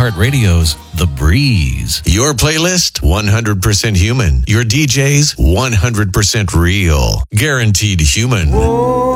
iHeartRadio's The Breeze. Your playlist, 100% human. Your DJs, 100% real. Guaranteed human.